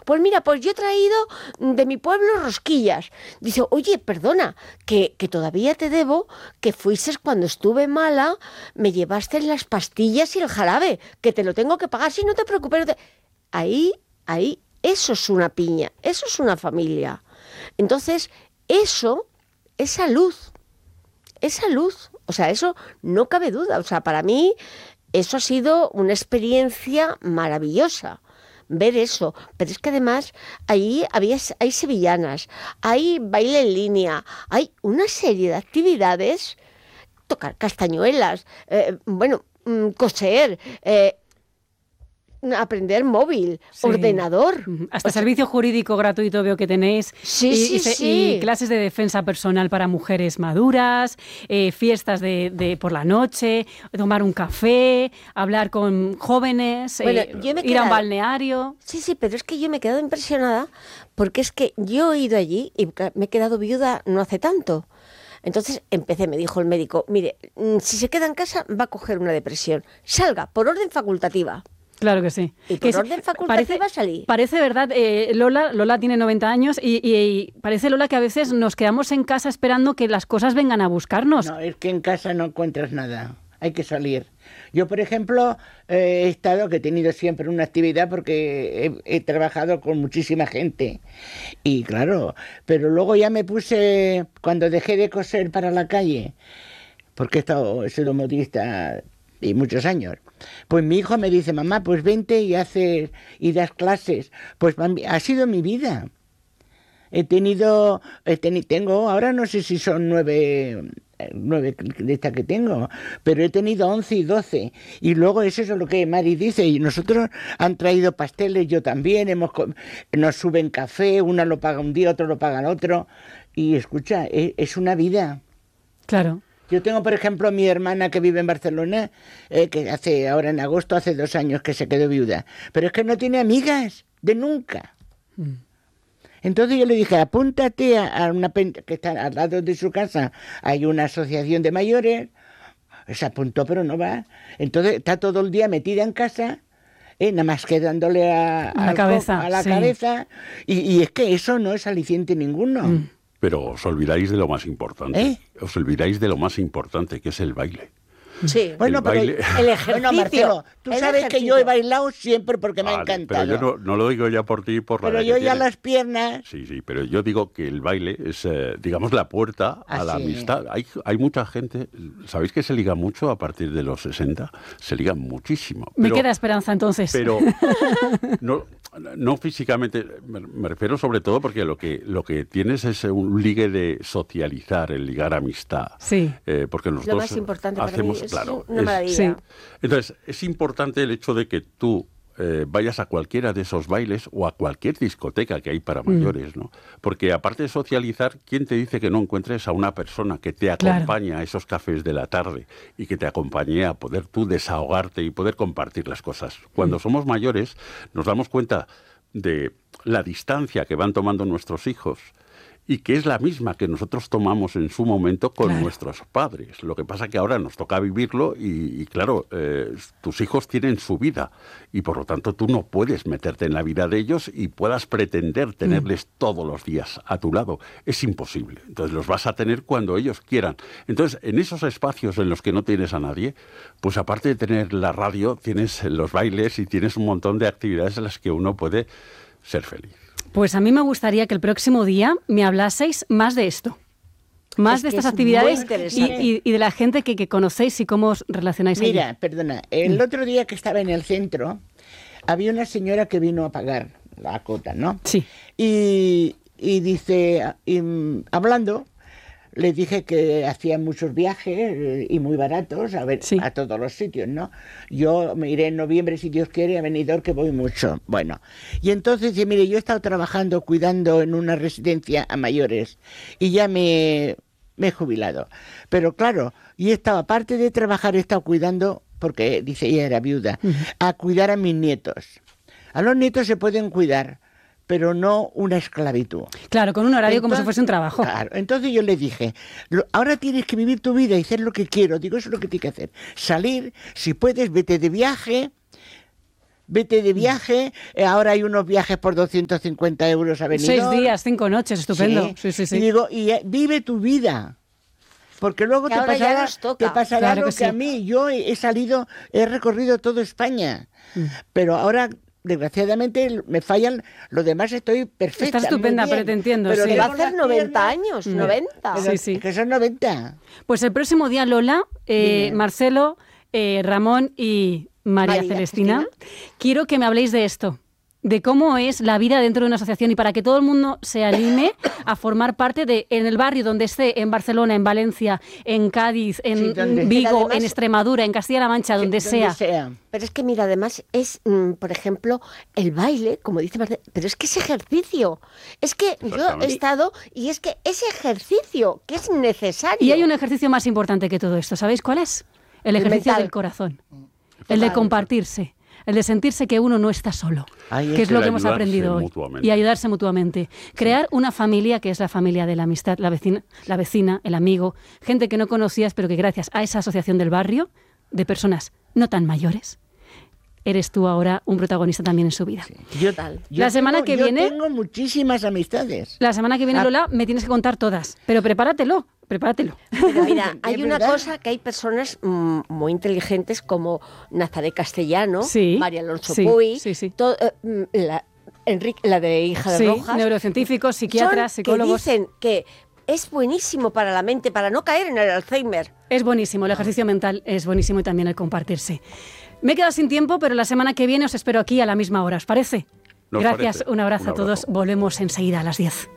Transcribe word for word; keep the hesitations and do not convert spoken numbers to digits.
pues mira, pues yo he traído de mi pueblo rosquillas. Dice, oye, perdona, que, que todavía te debo, que fuiste cuando estuve mala, me llevaste las pastillas y el jarabe, que te lo tengo que pagar, si no te preocupes. No te... Ahí, ahí, eso es una piña, eso es una familia. Entonces, eso es salud, es salud. O sea, eso no cabe duda. O sea, para mí eso ha sido una experiencia maravillosa, ver eso. Pero es que además ahí había, hay sevillanas, hay baile en línea, hay una serie de actividades, tocar castañuelas, eh, bueno, coser, eh, aprender móvil, sí. ordenador. Hasta o sea, servicio jurídico gratuito veo que tenéis. Sí, y, sí, y, sí. Y clases de defensa personal para mujeres maduras, eh, fiestas de, de por la noche, tomar un café, hablar con jóvenes, bueno, eh, yo me ir quedado, a un balneario. Sí, sí, pero es que yo me he quedado impresionada porque es que yo he ido allí y me he quedado viuda no hace tanto. Entonces empecé, me dijo el médico, mire, si se queda en casa va a coger una depresión. Salga, por orden facultativa. Claro que sí. Y por que orden facultativa parece, salí. Parece verdad, eh, Lola, Lola tiene noventa años y, y, y parece, Lola, que a veces nos quedamos en casa esperando que las cosas vengan a buscarnos. No, es que en casa no encuentras nada, hay que salir. Yo, por ejemplo, eh, he estado, que he tenido siempre una actividad porque he, he trabajado con muchísima gente. Y claro, pero luego ya me puse, cuando dejé de coser para la calle, porque he estado, he sido modista y muchos años, pues mi hijo me dice, mamá, pues vente y haces y das clases. Pues ha sido mi vida. He tenido, he tenido, tengo, ahora no sé si son nueve, nueve de estas que tengo, pero he tenido once y doce. Y luego eso es lo que Mari dice, y nosotros han traído pasteles, yo también, hemos nos suben café, una lo paga un día, otro lo paga el otro. Y escucha, es, es una vida. Claro. Yo tengo, por ejemplo, mi hermana que vive en Barcelona, eh, que hace ahora en agosto, hace dos años que se quedó viuda, pero es que no tiene amigas, de nunca. Mm. Entonces yo le dije, apúntate a, a una que está al lado de su casa, hay una asociación de mayores, se apuntó pero no va. Entonces está todo el día metida en casa, eh, nada más que dándole a, a la cabeza, a la sí. cabeza, y, y es que eso no es aliciente ninguno. Mm. Pero os olvidáis de lo más importante. ¿Eh? Os olvidáis de lo más importante, que es el baile. Sí. Bueno, el pero baile... el ejercicio. Bueno, Marcelo, tú el sabes ejercicio. que yo he bailado siempre porque me vale, ha encantado. Pero yo no, no lo digo ya por ti, por la Pero edad yo que ya tienes. las piernas... Sí, sí, pero yo digo que el baile es, eh, digamos, la puerta a ah, la sí. amistad. Hay, hay mucha gente, ¿sabéis que se liga mucho a partir de los sesenta? Se liga muchísimo. Me pero, queda esperanza entonces. Pero no, no físicamente, me, me refiero sobre todo porque lo que, lo que tienes es un ligue de socializar, el ligar amistad. Sí. Eh, porque nosotros lo más importante hacemos, para mí es claro, una es, maravilla. Sí. Entonces, es importante el hecho de que tú eh, vayas a cualquiera de esos bailes o a cualquier discoteca que hay para mayores, ¿no? Porque aparte de socializar, ¿quién te dice que no encuentres a una persona que te acompañe claro. a esos cafés de la tarde y que te acompañe a poder tú desahogarte y poder compartir las cosas? Cuando mm. somos mayores, nos damos cuenta de la distancia que van tomando nuestros hijos y que es la misma que nosotros tomamos en su momento con claro. nuestros padres. Lo que pasa que ahora nos toca vivirlo y, y claro, eh, tus hijos tienen su vida y por lo tanto tú no puedes meterte en la vida de ellos y puedas pretender tenerles mm. todos los días a tu lado. Es imposible. Entonces los vas a tener cuando ellos quieran. Entonces, en esos espacios en los que no tienes a nadie, pues aparte de tener la radio, tienes los bailes y tienes un montón de actividades en las que uno puede ser feliz. Pues a mí me gustaría que el próximo día me hablaseis más de esto, más es de estas actividades y, y, y de la gente que, que conocéis y cómo os relacionáis. Mira, allí. perdona, el otro día que estaba en el centro, había una señora que vino a pagar la cuota, ¿no? Sí. Y, y dice, y, hablando, le dije que hacía muchos viajes y muy baratos a ver sí. a todos los sitios, ¿no? Yo me iré en noviembre, si Dios quiere, a Benidorm, que voy mucho. Bueno, y entonces dice, mire, yo he estado trabajando, cuidando en una residencia a mayores y ya me, me he jubilado. Pero claro, y he estado, aparte de trabajar, he estado cuidando, porque dice, ella era viuda, uh-huh. a cuidar a mis nietos. A los nietos se pueden cuidar, pero no una esclavitud. Claro, con un horario entonces, como si fuese un trabajo. Claro, entonces yo le dije, ahora tienes que vivir tu vida y hacer lo que quiero. Digo, eso es lo que tienes que hacer. Salir, si puedes, vete de viaje, vete de viaje, eh, ahora hay unos viajes por doscientos cincuenta euros a venir. Seis días, cinco noches, estupendo. Sí, sí, sí, sí. Y digo, y eh, vive tu vida. Porque luego te pasará, te pasará claro lo que, que sí. a mí. Yo he, he salido, he recorrido toda España. Mm. Pero ahora, desgraciadamente, me fallan. Los demás estoy perfecta. Estás estupenda, pero te entiendo. Pero sí. te va a hacer noventa años, mm. noventa. Pero sí, sí. Que son noventa. Pues el próximo día, Lola, eh, Marcelo, eh, Ramón y María, María Celestina, Cristina. Quiero que me habléis de esto. De cómo es la vida dentro de una asociación y para que todo el mundo se anime a formar parte de, en el barrio donde esté, en Barcelona, en Valencia, en Cádiz, en sí, Vigo, además, en Extremadura, en Castilla-La Mancha, donde, sí, sea. donde sea. Pero es que mira, además es, mm, por ejemplo, el baile, como dice Marcelo, pero es que es ejercicio. Es que yo he estado y es que es ejercicio, que es necesario. Y hay un ejercicio más importante que todo esto, ¿sabéis cuál es? El ejercicio Mental. del corazón, el de compartirse. El de sentirse que uno no está solo, Ay, que es lo que hemos aprendido hoy. Y ayudarse mutuamente. Crear sí. una familia que es la familia de la amistad, la vecina, la vecina, el amigo, gente que no conocías, pero que gracias a esa asociación del barrio, de personas no tan mayores, eres tú ahora un protagonista también en su vida. Sí. Yo, tal. Yo la semana tengo, que viene... Yo tengo muchísimas amistades. La semana que viene, Lola, me tienes que contar todas, pero prepáratelo. Prepáratelo. Pero mira, hay una cosa que hay personas mm, muy inteligentes como Nazaret Castellano, sí, María Alonso sí, Puy, sí, sí. To, uh, la, Enrique, la de Hija de sí, Rojas. Neurocientíficos, psiquiatras, son psicólogos. Que dicen que es buenísimo para la mente, para no caer en el Alzheimer. Es buenísimo, el ejercicio mental es buenísimo y también el compartirse. Me he quedado sin tiempo, pero la semana que viene os espero aquí a la misma hora, ¿os parece? Nos Gracias, parece. un abrazo Un a todos. abrazo. Volvemos enseguida a las diez.